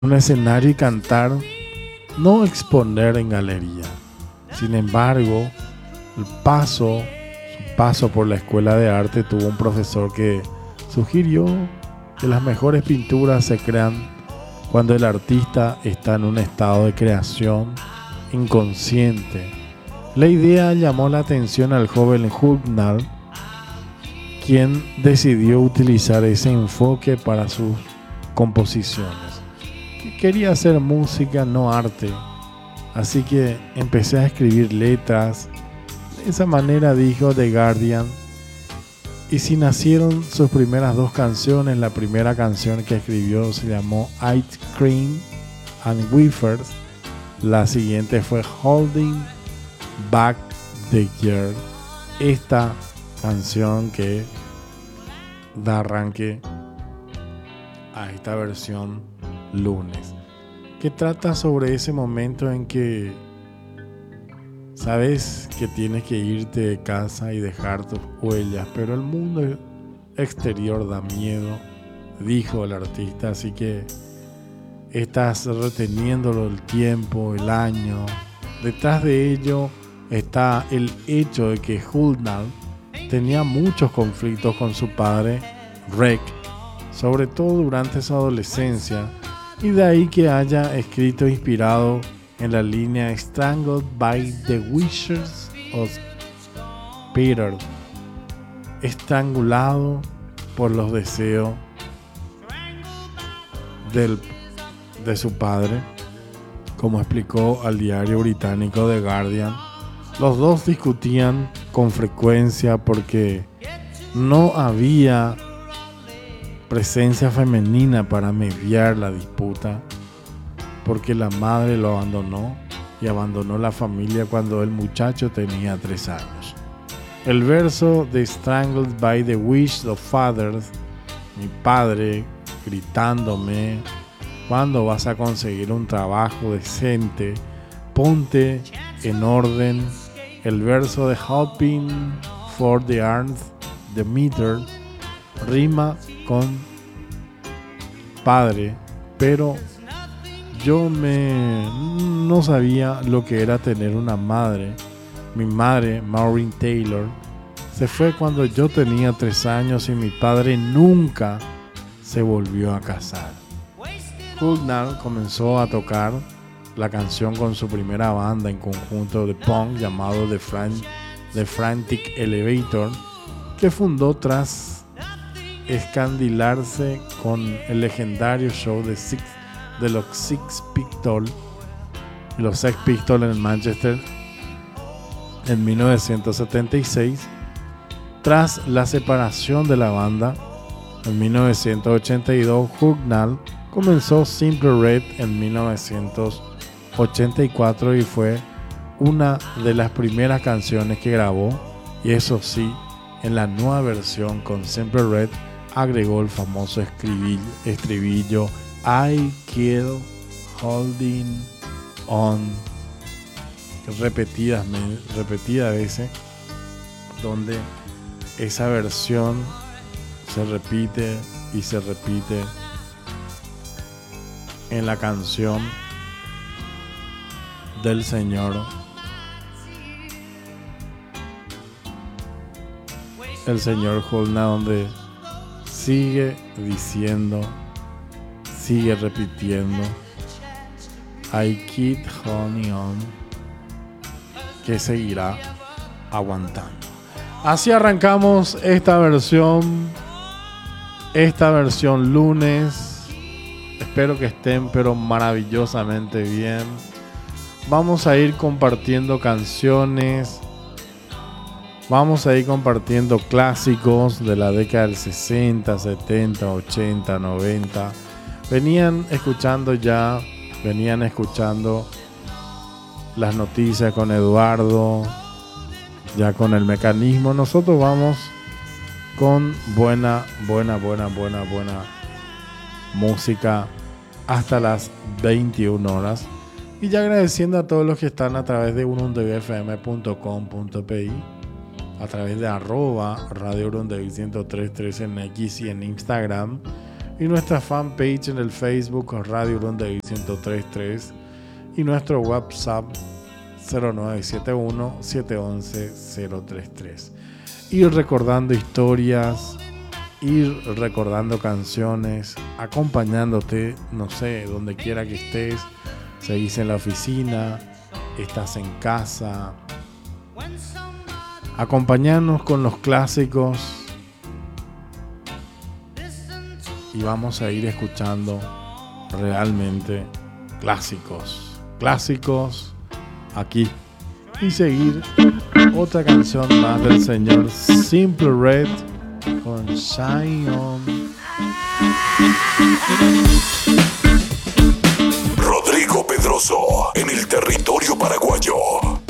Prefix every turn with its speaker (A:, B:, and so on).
A: un escenario y cantar, no exponer en galería. Sin embargo, su paso por la escuela de arte tuvo un profesor que sugirió que las mejores pinturas se crean cuando el artista está en un estado de creación inconsciente. La idea llamó la atención al joven Hucknall, quien decidió utilizar ese enfoque para sus composiciones. Quería hacer música, no arte. Así que empecé a escribir letras. De esa manera, dijo The Guardian. Y si nacieron sus primeras dos canciones, la primera canción que escribió se llamó Ice Cream and Wafers. La siguiente fue Holding Back the Girl. Esta canción que da arranque a esta versión Lunes, que trata sobre ese momento en que sabes que tienes que irte de casa y dejar tus huellas, pero el mundo exterior da miedo, dijo el artista, así que estás reteniéndolo el tiempo, el año. Detrás de ello está el hecho de que Hucknall tenía muchos conflictos con su padre, Rec, sobre todo durante su adolescencia, y de ahí que haya escrito inspirado en la línea Strangled by the Wishes of Peter, estrangulado por los deseos de su padre, como explicó al diario británico The Guardian. Los dos discutían con frecuencia porque no había presencia femenina para mediar la disputa, porque la madre lo abandonó y abandonó la familia cuando el muchacho tenía 3 años. El verso de Strangled by the Wish of Fathers, mi padre gritándome: ¿cuándo vas a conseguir un trabajo decente? Ponte en orden. El verso de Hoping for the Arms, the Meter, rima con padre, pero yo no sabía lo que era tener una madre. Mi madre, Maureen Taylor, se fue cuando yo tenía 3 años y mi padre nunca se volvió a casar. Hucknall comenzó a tocar la canción con su primera banda en conjunto de punk llamado The Frantic Elevator, que fundó tras escandilarse con el legendario show de los Sex Pistols en Manchester en 1976. Tras la separación de la banda en 1982, Hucknall comenzó Simple Red en 1984 y fue una de las primeras canciones que grabó, y eso sí, en la nueva versión con Simple Red agregó el famoso estribillo I Keep Holding On repetidas veces, donde esa versión se repite y se repite en la canción del señor, el señor Hucknall, donde sigue diciendo, sigue repitiendo I keep holding on, que seguirá aguantando. Así arrancamos esta versión lunes. Espero que estén pero maravillosamente bien. Vamos a ir compartiendo canciones, vamos a ir compartiendo clásicos de la década del 60, 70, 80, 90. Venían escuchando las noticias con Eduardo, ya con el mecanismo. Nosotros vamos con buena música hasta las 21 horas. Y ya agradeciendo a todos los que están a través de urundevfm.com.pi, a través de @Radio Urundevi 103.3 en X y en Instagram, y nuestra fanpage en el Facebook Radio Lunday 1033 y nuestro WhatsApp 0971 711 033. Ir recordando historias, ir recordando canciones, acompañándote, no sé, donde quiera que estés, seguís en la oficina, estás en casa. Acompañarnos con los clásicos y vamos a ir escuchando realmente clásicos aquí y seguir otra canción más del señor Simple Red con Shine On.
B: Rodrigo Pedroso en el territorio paraguayo.